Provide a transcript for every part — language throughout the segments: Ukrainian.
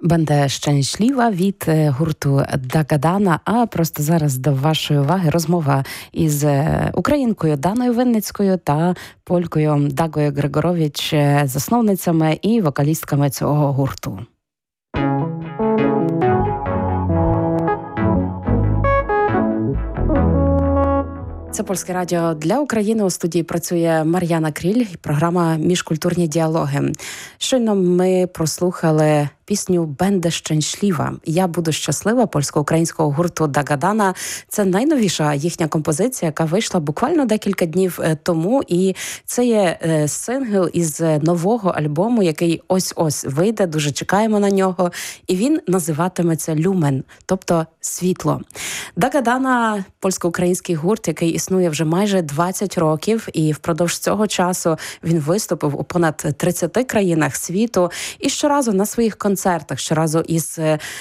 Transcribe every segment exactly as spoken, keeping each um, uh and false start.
Będę szczęśliwa від гурту Дагадана. А просто зараз до вашої уваги розмова із українкою Даною Винницькою та полькою Дагою Григорович, засновницями і вокалістками цього гурту. Це Польське радіо для України. У студії працює Мар'яна Кріль і програма «Міжкультурні діалоги». Щойно ми прослухали пісню «Będę szczęśliwa». «Я буду щаслива» польсько-українського гурту Дагадана. Це найновіша їхня композиція, яка вийшла буквально декілька днів тому. І це є сингл із нового альбому, який ось-ось вийде. Дуже чекаємо на нього. І він називатиметься «Люмен», тобто «Світло». Дагадана – польсько-український гурт, який існує вже майже двадцять років. І впродовж цього часу він виступив у понад тридцяти країнах світу. І щоразу на своїх концертах концертах, щоразу із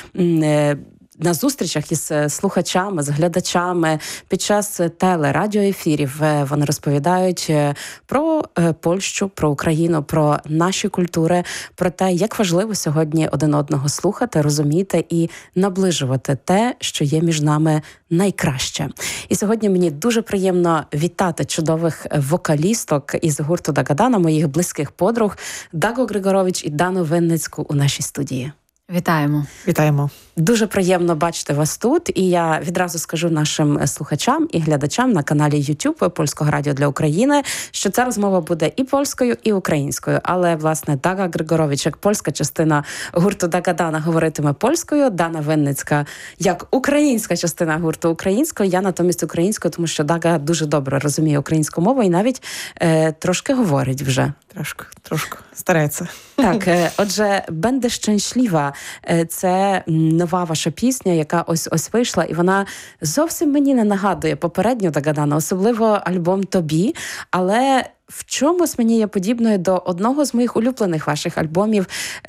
на зустрічах із слухачами, з глядачами, під час телерадіоефірів вони розповідають про Польщу, про Україну, про наші культури, про те, як важливо сьогодні один одного слухати, розуміти і наближувати те, що є між нами найкраще. І сьогодні мені дуже приємно вітати чудових вокалісток із гурту Дагадана, моїх близьких подруг, Дагу Григорович і Дану Винницьку у нашій студії. Вітаємо. Вітаємо. Дуже приємно бачити вас тут. І я відразу скажу нашим слухачам і глядачам на каналі YouTube Польського радіо для України, що ця розмова буде і польською, і українською. Але, власне, Дага Григорович, як польська частина гурту Дагадана, говоритиме польською, Дана Винницька, як українська частина гурту українською, я натомість українською, тому що Дага дуже добре розуміє українську мову і навіть е, трошки говорить вже. Трошки, трошки старається. Так, отже, «Będę szczęśliwa» – це нова ваша пісня, яка ось-ось вийшла, і вона зовсім мені не нагадує попередню Дагадана, особливо альбом «Тобі», але в чомусь мені є подібною до одного з моїх улюблених ваших альбомів,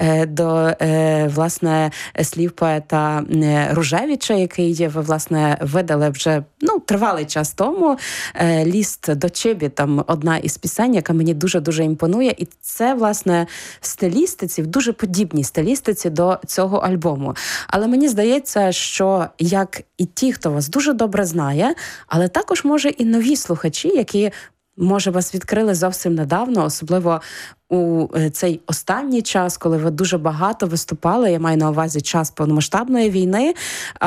до, власне, слів поета Ружевича, який ви, власне, видали вже, ну, тривалий час тому. «Ліст до Чебі», там одна із пісень, яка мені дуже-дуже імпонує. І це, власне, в стилістиці, в дуже подібній стилістиці до цього альбому. Але мені здається, що як і ті, хто вас дуже добре знає, але також, може, і нові слухачі, які може, вас відкрили зовсім недавно, особливо у цей останній час, коли ви дуже багато виступали, я маю на увазі час повномасштабної війни,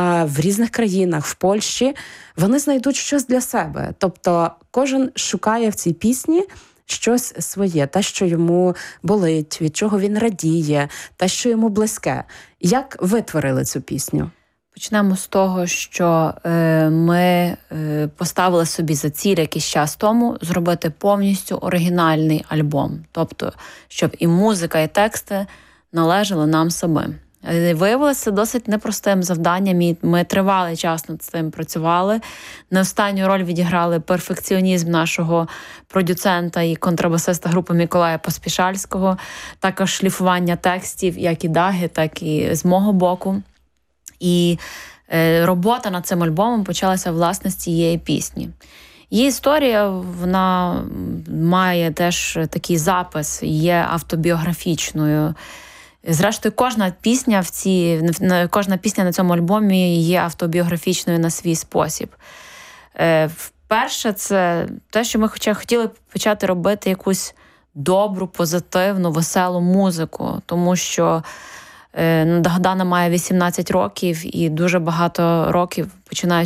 в різних країнах, в Польщі, вони знайдуть щось для себе. Тобто кожен шукає в цій пісні щось своє, те, що йому болить, від чого він радіє, те, що йому близьке. Як ви творили цю пісню? Почнемо з того, що е, ми е, поставили собі за ціль якийсь час тому зробити повністю оригінальний альбом. Тобто, щоб і музика, і тексти належали нам самим. Е, виявилося досить непростим завданням, і ми тривалий час над цим працювали. Не останню роль відіграли перфекціонізм нашого продюцента і контрабасиста групи Миколая Поспішальського, також шліфування текстів, як і Даги, так і з мого боку. І е, робота над цим альбомом почалася, власне, з цієї пісні. Її історія, вона має теж такий запис, є автобіографічною. Зрештою, кожна пісня в ці, кожна пісня на цьому альбомі є автобіографічною на свій спосіб. Е, вперше, це те, що ми хоча хотіли почати робити якусь добру, позитивну, веселу музику, тому що Дагадана має вісімнадцять років і дуже багато років, починаючи